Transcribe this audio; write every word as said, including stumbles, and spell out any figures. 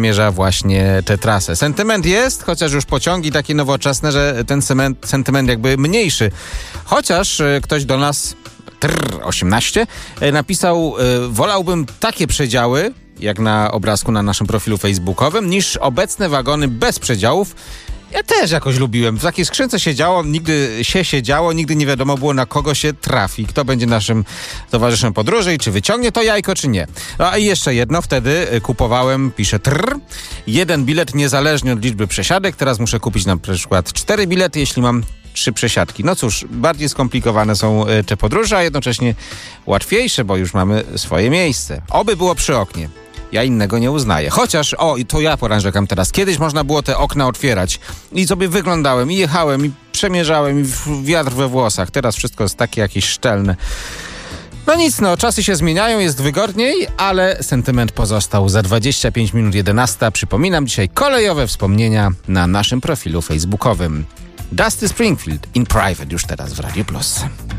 przemierza właśnie tę trasę. Sentyment jest, chociaż już pociągi takie nowoczesne, że ten sement, sentyment jakby mniejszy. Chociaż y, ktoś do nas, trrr, osiemnaście, y, napisał, y, wolałbym takie przedziały, jak na obrazku na naszym profilu facebookowym, niż obecne wagony bez przedziałów. Ja też jakoś lubiłem. W takiej skrzynce siedziało, nigdy się siedziało, nigdy nie wiadomo było, na kogo się trafi. Kto będzie naszym towarzyszem podróży i czy wyciągnie to jajko, czy nie. A i jeszcze jedno, wtedy kupowałem, pisze trrr, jeden bilet niezależnie od liczby przesiadek. Teraz muszę kupić na przykład cztery bilety, jeśli mam trzy przesiadki. No cóż, bardziej skomplikowane są te podróże, a jednocześnie łatwiejsze, bo już mamy swoje miejsce. Oby było przy oknie. Ja innego nie uznaję. Chociaż, o, i to ja porażekam teraz. Kiedyś można było te okna otwierać i sobie wyglądałem, i jechałem, i przemierzałem, i wiatr we włosach. Teraz wszystko jest takie jakieś szczelne. No nic, no, czasy się zmieniają, jest wygodniej, ale sentyment pozostał. Za dwadzieścia pięć minut jedenasta. Przypominam, dzisiaj kolejowe wspomnienia na naszym profilu facebookowym. Dusty Springfield in Private już teraz w Radio Plus.